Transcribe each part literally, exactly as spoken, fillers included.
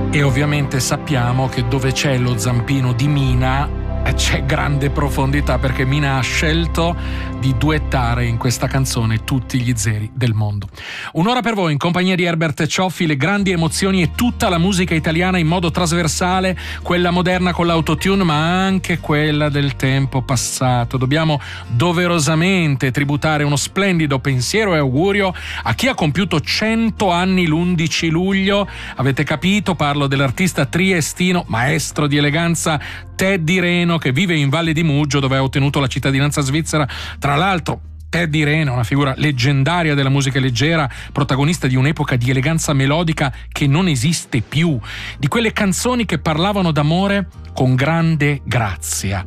E ovviamente sappiamo che dove c'è lo zampino di Mina c'è grande profondità, perché Mina ha scelto di duettare in questa canzone tutti gli zeri del mondo. Un'ora per voi in compagnia di Herbert Cioffi, le grandi emozioni e tutta la musica italiana in modo trasversale, quella moderna con l'autotune ma anche quella del tempo passato. Dobbiamo doverosamente tributare uno splendido pensiero e augurio a chi ha compiuto cento anni l'undici luglio. Avete capito? Parlo dell'artista triestino, maestro di eleganza Teddy Reno, che vive in Valle di Muggio, dove ha ottenuto la cittadinanza svizzera. Tra l'altro Teddy Reno, una figura leggendaria della musica leggera, protagonista di un'epoca di eleganza melodica che non esiste più, di quelle canzoni che parlavano d'amore con grande grazia.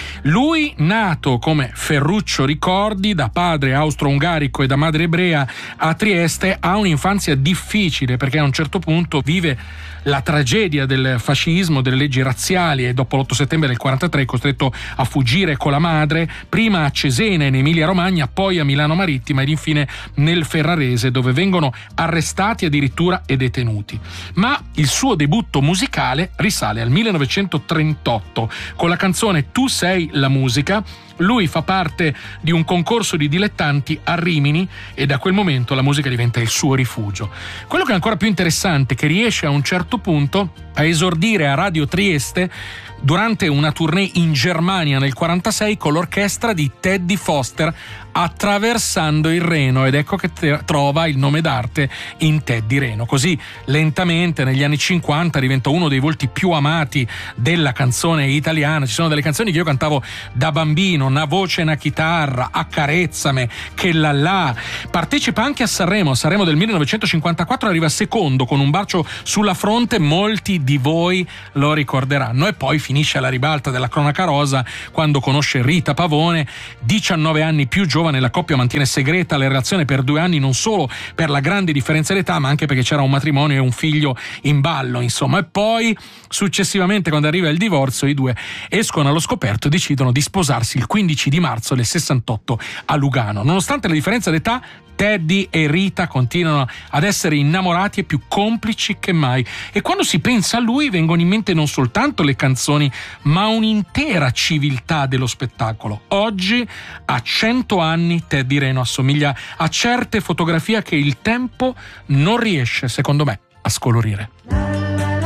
Lui, nato come Ferruccio Ricordi, da padre austro-ungarico e da madre ebrea a Trieste, ha un'infanzia difficile perché a un certo punto vive la tragedia del fascismo, delle leggi razziali, e dopo l'otto settembre del quarantatré è costretto a fuggire con la madre, prima a Cesena in Emilia Romagna, poi a Milano Marittima ed infine nel Ferrarese, dove vengono arrestati addirittura e detenuti. Ma il suo debutto musicale risale al millenovecentotrentotto con la canzone Tu sei la musica. Lui fa parte di un concorso di dilettanti a Rimini e da quel momento la musica diventa il suo rifugio. Quello che è ancora più interessante è che riesce a un certo punto a esordire a Radio Trieste durante una tournée in Germania nel quarantasei con l'orchestra di Teddy Foster, Attraversando il Reno, ed ecco che te- trova il nome d'arte in Teddy Reno. Così lentamente negli anni cinquanta diventa uno dei volti più amati della canzone italiana. Ci sono delle canzoni che io cantavo da bambino, Una voce, una chitarra, Accarezzame, Che la la. Partecipa anche a Sanremo, a Sanremo del millenovecentocinquantaquattro arriva secondo con Un bacio sulla fronte, molti di voi lo ricorderanno, e poi finisce alla ribalta della cronaca rosa quando conosce Rita Pavone, diciannove anni più giovane. La coppia mantiene segreta la relazione per due anni, non solo per la grande differenza d'età ma anche perché c'era un matrimonio e un figlio in ballo, insomma. E poi successivamente, quando arriva il divorzio, i due escono allo scoperto e decidono di sposarsi il quindici di marzo del sessantotto a Lugano. Nonostante la differenza d'età, Teddy e Rita continuano ad essere innamorati e più complici che mai, e quando si pensa a lui vengono in mente non soltanto le canzoni ma un'intera civiltà dello spettacolo. Oggi, a cento anni, Teddy Reno assomiglia a certe fotografie che il tempo non riesce, secondo me, a scolorire.